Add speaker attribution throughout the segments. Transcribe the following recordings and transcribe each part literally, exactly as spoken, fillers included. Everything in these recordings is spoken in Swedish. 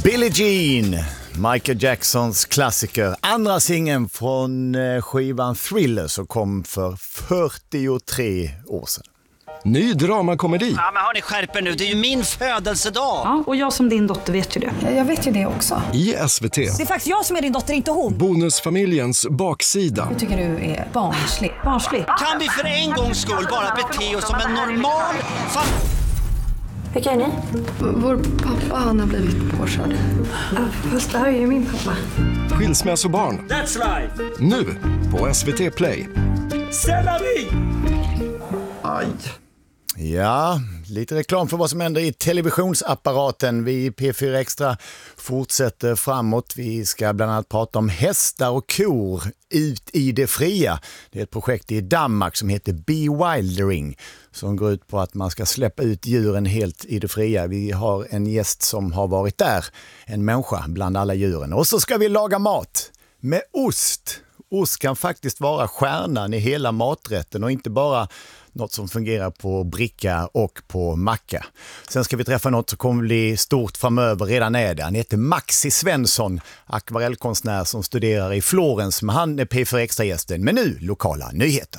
Speaker 1: Billie Jean, Michael Jacksons klassiker. Andra singeln från skivan Thriller som kom för fyrtiotre år sedan.
Speaker 2: Ny dramakomedi.
Speaker 3: Ja, men har ni skärper nu? Det är ju min födelsedag.
Speaker 4: Ja, och jag som din dotter vet ju det.
Speaker 5: Jag vet ju det också.
Speaker 2: I S V T.
Speaker 5: Det är faktiskt jag som är din dotter, inte hon.
Speaker 2: Bonusfamiljens baksida.
Speaker 5: Jag tycker du är barnslig.
Speaker 4: Barnslig.
Speaker 3: Kan vi för en gångs skull bara bete oss som en normal familj?
Speaker 6: Vilka är ni?
Speaker 7: Vår pappa, han har blivit påkörd.
Speaker 6: Fast det här är ju min pappa.
Speaker 2: Skilsmässobarn.
Speaker 3: That's life.
Speaker 2: Nu på S V T Play.
Speaker 3: Selleri!
Speaker 7: Aj.
Speaker 1: Ja, lite reklam för vad som händer i televisionsapparaten. Vi i P fyra Extra fortsätter framåt. Vi ska bland annat prata om hästar och kor ut i det fria. Det är ett projekt i Danmark som heter Bewildering som går ut på att man ska släppa ut djuren helt i det fria. Vi har en gäst som har varit där, en människa bland alla djuren. Och så ska vi laga mat med ost. Ost kan faktiskt vara stjärnan i hela maträtten och inte bara något som fungerar på bricka och på macka. Sen ska vi träffa något som kommer bli stort framöver, redan är det. Han heter Maxi Svensson, akvarellkonstnär som studerar i Florens, men han är P fyra Extra-gästen. Men nu lokala nyheter.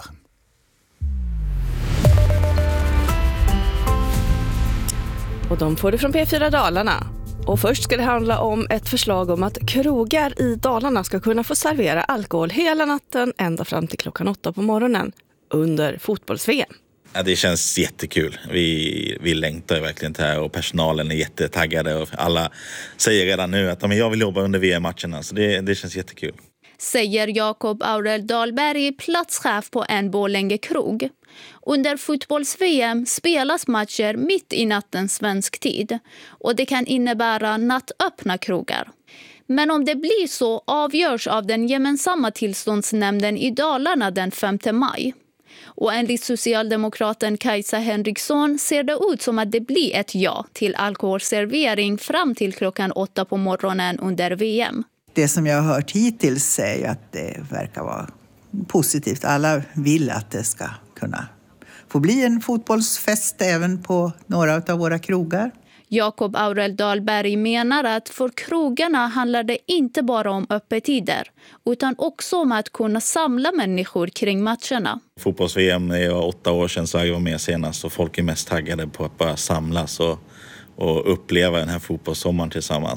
Speaker 8: Och de får det från P fyra Dalarna. Och först ska det handla om ett förslag om att krogar i Dalarna ska kunna få servera alkohol hela natten ända fram till klockan åtta på morgonen under fotbolls-V M.
Speaker 9: Ja, det känns jättekul. Vi, vi längtar verkligen till det här och personalen är jättetaggade och alla säger redan nu att jag vill jobba under V M-matcherna, så det, det känns jättekul.
Speaker 10: Säger Jakob Aurel Dahlberg, platschef på en Borlänge krog. Under fotbolls-V M spelas matcher mitt i natten svensk tid och det kan innebära nattöppna krogar. Men om det blir så avgörs av den gemensamma tillståndsnämnden i Dalarna den femte maj. Och enligt socialdemokraten Kajsa Henriksson ser det ut som att det blir ett ja till alkoholservering fram till klockan åtta på morgonen under V M.
Speaker 11: Det som jag har hört hittills är att det verkar vara positivt. Alla vill att det ska kunna få bli en fotbollsfest även på några av våra krogar.
Speaker 10: Jakob Aurel Dahlberg menar att för krogarna handlar det inte bara om öppettider utan också om att kunna samla människor kring matcherna.
Speaker 9: Fotbolls-V M är åtta år sedan så jag var med senast och folk är mest taggade på att bara samlas och, och uppleva den här fotbollssommaren tillsammans.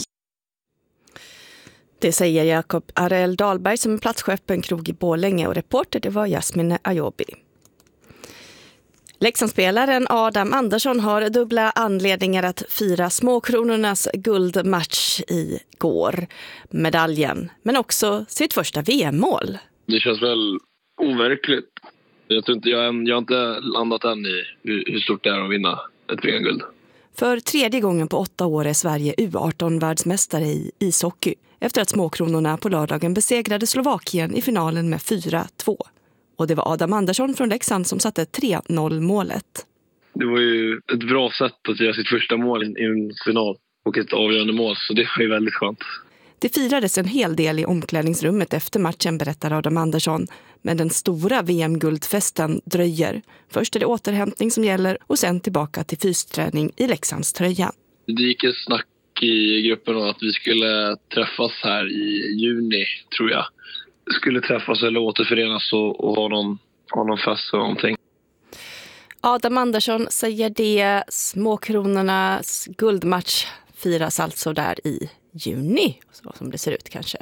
Speaker 8: Det säger Jakob Aurel Dahlberg som är platschef på en krog i Borlänge och reporter det var Jasmine Ayobi. Leksandsspelaren Adam Andersson har dubbla anledningar att fira Småkronornas guldmatch i går. Medaljen, men också sitt första V M-mål.
Speaker 12: Det känns väl overkligt. Jag tror inte, jag, jag har inte landat än i hur, hur stort det är att vinna ett V M-guld.
Speaker 8: För tredje gången på åtta år är Sverige U arton-världsmästare i ishockey efter att Småkronorna på lördagen besegrade Slovakien i finalen med fyra två. Och det var Adam Andersson från Leksand som satte tre noll-målet.
Speaker 12: Det var ju ett bra sätt att göra sitt första mål i en final och ett avgörande mål, så det var ju väldigt skönt.
Speaker 8: Det firades en hel del i omklädningsrummet efter matchen, berättar Adam Andersson. Men den stora V M-guldfesten dröjer. Först är det återhämtning som gäller och sen tillbaka till fysträning i Leksandströjan.
Speaker 12: Det gick ett snack i gruppen om att vi skulle träffas här i juni, tror jag. Skulle träffas eller återförenas och, och ha, någon, ha någon fest eller någonting.
Speaker 8: Adam Andersson säger det. Småkronornas guldmatch firas alltså där i juni, så som det ser ut kanske.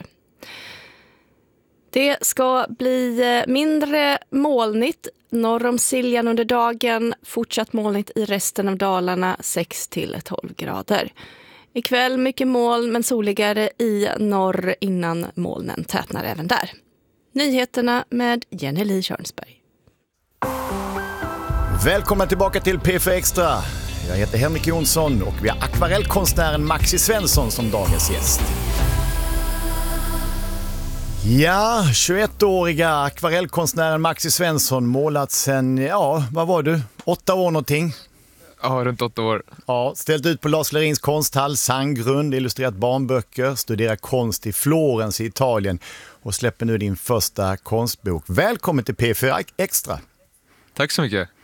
Speaker 8: Det ska bli mindre molnigt norr om Siljan under dagen. Fortsatt molnigt i resten av Dalarna, sex till tolv grader. Ikväll mycket moln men soligare i norr innan molnen tätnar även där. Nyheterna med Jenny Li Körnsberg.
Speaker 1: Välkommen tillbaka till P fyra Extra. Jag heter Henrik Jonsson och vi har akvarellkonstnären Maxi Svensson som dagens gäst. Ja, tjugoettåriga akvarellkonstnären Maxi Svensson målat sen, ja, vad var du? Åtta år någonting?
Speaker 13: Ja, runt åtta år.
Speaker 1: Ja, ställt ut på Lars Lerins konsthall, Sandgrund, illustrerat barnböcker, studerar konst i Florens i Italien och släpper nu din första konstbok. Välkommen till P fyra Extra.
Speaker 13: Tack så mycket.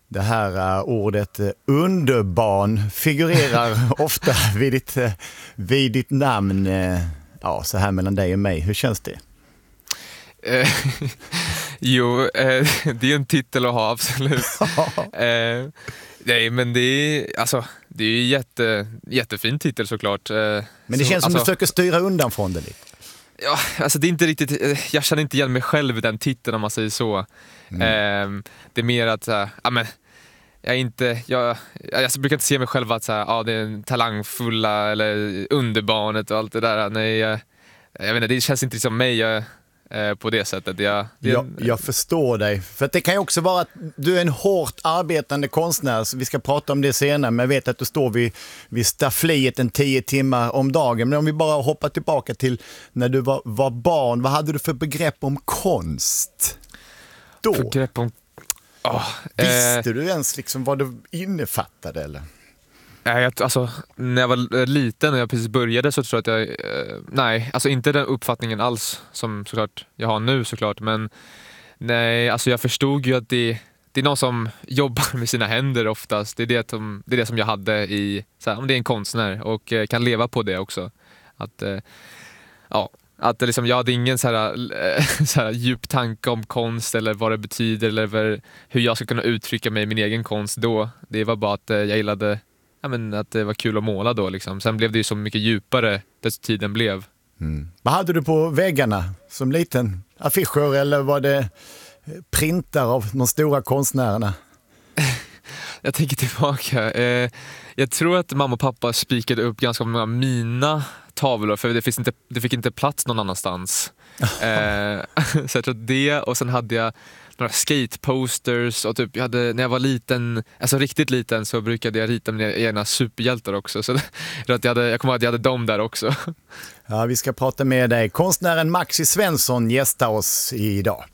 Speaker 1: Det här uh, ordet uh, underbarn figurerar ofta vid ditt, uh, vid ditt namn. Uh, ja, så här mellan dig och mig. Hur känns det?
Speaker 13: Eh, jo, eh, det är en titel att ha, absolut. eh, nej, men det är, alltså, det är jätte, jättefin titel såklart. Eh,
Speaker 1: men det
Speaker 13: så,
Speaker 1: känns som
Speaker 13: alltså,
Speaker 1: du försöker styra undan från det lite.
Speaker 13: Ja, alltså det är inte riktigt, jag känner inte igen mig själv i den titeln om man säger så. Mm. Eh, det är mer att, äh, ja men, jag är inte, jag, jag brukar inte se mig själv att så här, ja, det är en talangfulla eller underbarnet och allt det där. Nej, jag, jag vet inte, det känns inte som mig jag, eh, på det sättet. Jag, det
Speaker 1: jag, jag förstår dig. För att det kan ju också vara att du är en hårt arbetande konstnär, så vi ska prata om det senare, men jag vet att du står vid, vid staffliet en tio timmar om dagen. Men om vi bara hoppar tillbaka till när du var, var barn, vad hade du för begrepp om konst då?
Speaker 13: Begrepp om Oh,
Speaker 1: Visste
Speaker 13: eh,
Speaker 1: du ens liksom vad det innefattade eller?
Speaker 13: Nej, alltså, när jag var liten, när jag precis började, så tror jag att jag, eh, nej, alltså inte den uppfattningen alls som såklart jag har nu såklart, men nej, alltså jag förstod ju att det, det är någon som jobbar med sina händer oftast, det är det som, det är det som jag hade i, så här, om det är en konstnär och eh, kan leva på det också, att, eh, ja. Att liksom, jag hade ingen så här, så här djup tanke om konst eller vad det betyder eller hur jag ska kunna uttrycka mig i min egen konst då. Det var bara att jag gillade, ja, men, att det var kul att måla då. Liksom. Sen blev det ju så mycket djupare desto tiden blev.
Speaker 1: Mm. Vad hade du på väggarna som liten? Affischer eller var det printar av de stora konstnärerna?
Speaker 13: Jag tänker tillbaka. Eh, jag tror att mamma och pappa spikade upp ganska många mina tavlor, för det, finns inte, det fick inte plats någon annanstans. eh, så jag tror det, och sen hade jag några skateposters och typ, jag hade, när jag var liten, alltså riktigt liten, så brukade jag rita mina egna superhjältar också. Så att jag, hade, jag kommer ihåg att jag hade dem där också.
Speaker 1: Ja, vi ska prata med dig. Konstnären Maxi Svensson gästar oss idag.